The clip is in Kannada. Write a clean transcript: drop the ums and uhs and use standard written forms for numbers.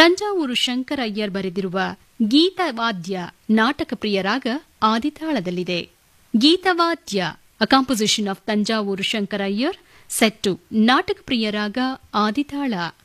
ತಂಜಾವೂರು ಶಂಕರಯ್ಯರ್ ಬರೆದಿರುವ ಗೀತವಾದ್ಯ ನಾಟಕ ಪ್ರಿಯ ರಾಗ ಆದಿತಾಳದಲ್ಲಿದೆ. ಗೀತವಾದ್ಯ ಅ composition of Thanjavur ಶಂಕರಯ್ಯರ್ set to ನಾಟಕ ಪ್ರಿಯ ರಾಗ ಆದಿತಾಳ.